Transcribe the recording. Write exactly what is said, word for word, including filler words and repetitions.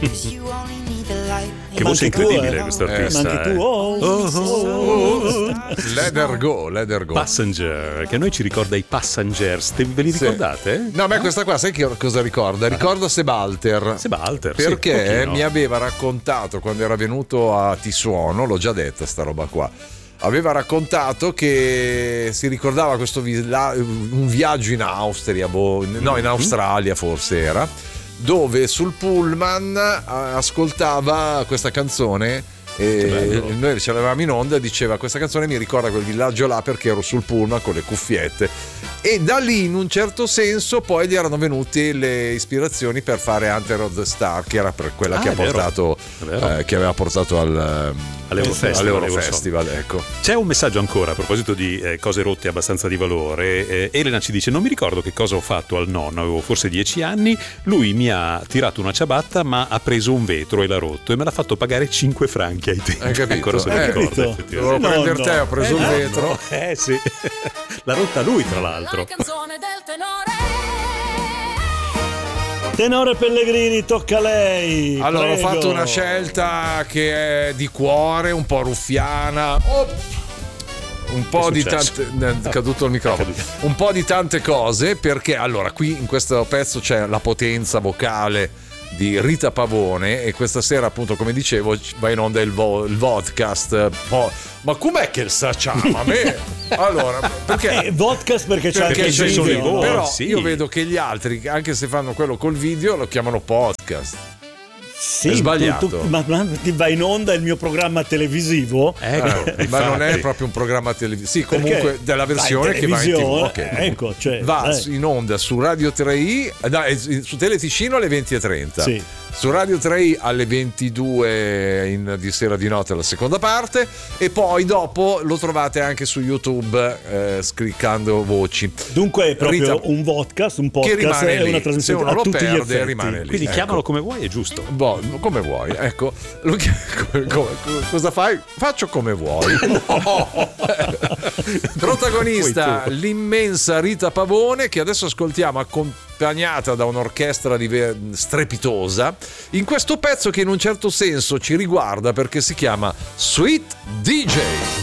Che voce incredibile eh, questo artista. Ma anche tu, oh, oh, oh, oh. Let her go, let her go. Passenger, che a noi ci ricorda i Passengers. Te, ve li ricordate? Sì. No, a me questa qua, sai che cosa ricorda? Ricorda Sebalter. Sebalter, perché sì, mi aveva raccontato quando era venuto a Tisuono, l'ho già detta sta roba qua. Aveva raccontato che si ricordava questo villa, un viaggio in Austria, boh, no, in Australia forse era, dove sul pullman ascoltava questa canzone e noi ce l'avevamo in onda e diceva: questa canzone mi ricorda quel villaggio là perché ero sul pullman con le cuffiette. E da lì in un certo senso poi gli erano venute le ispirazioni per fare Hunter of the Star, che era per quella ah, che ha portato eh, che aveva portato al all'Eurofestival, all'Eurofestival ecco. C'è un messaggio ancora a proposito di eh, cose rotte abbastanza di valore. eh, Elena ci dice: non mi ricordo che cosa ho fatto al nonno, avevo forse dieci anni, lui mi ha tirato una ciabatta ma ha preso un vetro e l'ha rotto e me l'ha fatto pagare cinque franchi ai tempi. Hai capito? Ancora se lo eh, ricordo. Dovevo prendere te, ho preso eh, il no, vetro no. Eh sì, l'ha rotta lui tra l'altro. La canzone del tenore. Tenore Pellegrini, tocca a lei. Allora prego. ho fatto una scelta che è di cuore, un po' ruffiana. Oh, un po' di tante è caduto il microfono. Un po' di tante cose, perché allora qui in questo pezzo c'è la potenza vocale di Rita Pavone e questa sera appunto, come dicevo, va in onda il, vo- il vodcast. Oh, ma com'è che sa chiama a me? Allora, perché eh, vodcast perché c'è perché anche c'è il solo video, i no? però sì. Io vedo che gli altri, anche se fanno quello col video, lo chiamano podcast. Sì, è sbagliato. tu, tu, ma, ma ti va in onda il mio programma televisivo? Ecco, eh, ma non è proprio un programma televisivo. Sì, comunque Perché della versione che va in tivù. Okay. Ecco, cioè, va dai. in onda su Radio tre i, dai, su Teleticino alle venti e trenta. Sì. Su Radio tre i alle ventidue in, di sera di notte la seconda parte, e poi dopo lo trovate anche su YouTube eh, cliccando voci. Dunque è proprio Rita, un podcast, un podcast, che rimane è lì. una Se trasmissione uno a lo tutti gli perde effetti. rimane lì. Quindi ecco. chiamalo come vuoi, è giusto. Boh, come vuoi, ecco. Lo chi- come- come- cosa fai? Faccio come vuoi. No. Protagonista l'immensa Rita Pavone, che adesso ascoltiamo accompagnata da un'orchestra diver- strepitosa in questo pezzo che in un certo senso ci riguarda perché si chiama Sweet D J.